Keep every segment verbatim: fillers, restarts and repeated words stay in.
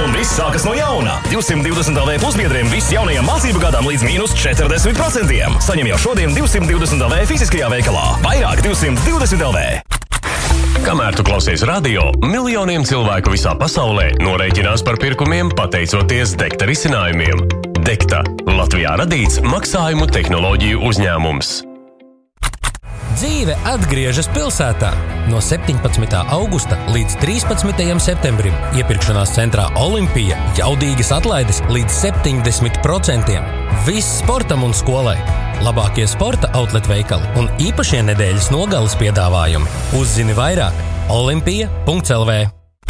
un viss sākas no jauna. divsimt divdesmit L V pusbiedriem viss jaunajam mācību gadam līdz mīnus četrdesmit procentiem. Saņem jau šodien divsimt divdesmit L V fiziskajā veikalā. Vairāk divsimt divdesmit L V. Kamēr tu klausies radio, miljoniem cilvēku visā pasaulē norēķinās par pirkumiem pateicoties Dekta risinājumiem. Dekta – Latvijā radīts maksājumu tehnoloģiju uzņēmums. Dzīve atgriežas pilsētā. No septiņpadsmitā augusta līdz trīspadsmitajam septembrim iepirkšanās centrā Olimpija jaudīgas atlaides līdz septiņdesmit procentiem. Viss sportam un skolai. Labākie sporta outlet veikali un īpašie nedēļas nogales piedāvājumi. Uzzini vairāk olimpija punkts L V.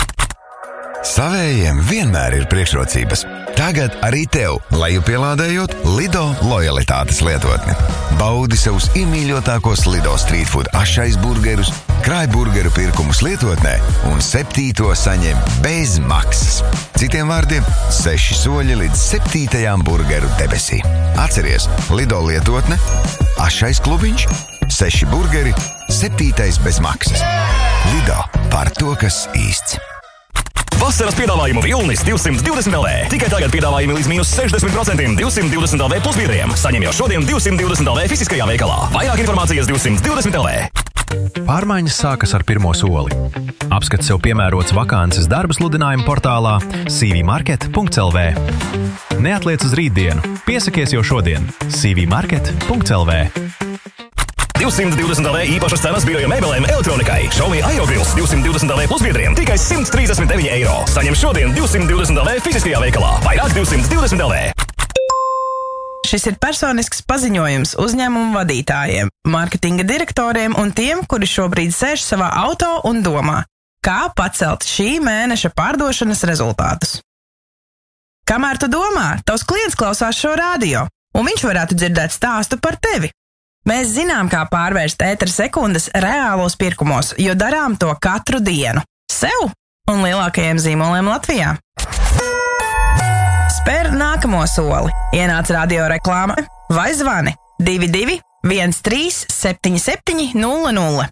Savējiem vienmēr ir priekšrocības. Tagad arī tev, lejupielādējot Lido lojalitātes lietotni. Baudi savus iemīļotākos Lido street food ašais burgerus, krāj burgeru pirkumus lietotnē un septīto saņem bez maksas. Citiem vārdiem, seši soļi līdz septītajām burgeru debesī. Atceries, Lido lietotne, ašais klubiņš, seši burgeri, septītais bez maksas. Lido par to, kas īsts. Vasaras piedāvājumu Vilnis divsimt divdesmit L V. Tikai tagad piedāvājumi līdz mīnus sešdesmit procentiem divsimt divdesmit L V pusbiedriem. Saņem jau šodien divsimt divdesmit L V fiziskajā veikalā. Vairāk informācijas divsimt divdesmit L V. Pārmaiņas sākas ar pirmo soli. Apskat sev piemērots vakances darba sludinājumu portālā c v market punkts L V. Neatliec uz rītdienu. Piesakies jau šodien. c v market punkts L V. divsimt divdesmit L V īpašas cenas biroja mēbelēm elektronikai. Xiaomi Aerogrills divsimt divdesmit L V pusbiedriem tikai simt trīsdesmit deviņi eiro. Saņem šodien divsimt divdesmit L V fiziskajā veikalā. Vairāk divsimt divdesmit L V. Šis ir personisks paziņojums uzņēmumu vadītājiem, mārketinga direktoriem un tiem, kuri šobrīd sēž savā auto un domā, kā pacelt šī mēneša pārdošanas rezultātus. Kamēr tu domā, tavs klients klausās šo radio, un viņš varētu dzirdēt stāstu par tevi. Mēs zinām, kā pārvērst ētera sekundes reālos pirkumos, jo darām to katru dienu. Sev un lielākajiem zīmoliem Latvijā. Spēr nākamo soli. Ienāc radio reklāmai vai zvani divi divi viens trīs septiņi septiņi nulle nulle.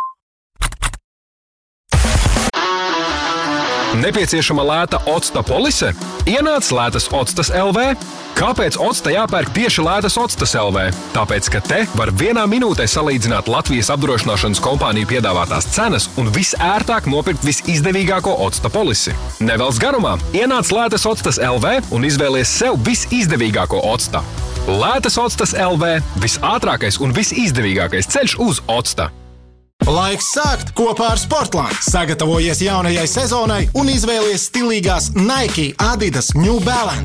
Nepieciešama lēta octa polise? Ienāc Lētas Octas L V. Kāpēc octa jāpērk tieši Lētas Octas L V? Tāpēc, ka te var vienā minūtē salīdzināt Latvijas apdrošināšanas kompāniju piedāvātās cenas un visērtāk nopirkt visizdevīgāko octa polisi. Nevelc garumā, ienāc Lētas Octas L V un izvēlies sev visizdevīgāko octa. Lētas Octas L V – visātrākais un visizdevīgākais ceļš uz octa. Laiks sākt kopā ar Sportland. Sagatavojies jaunajai sezonai un izvēlies stilīgās Nike, Adidas, New Balance.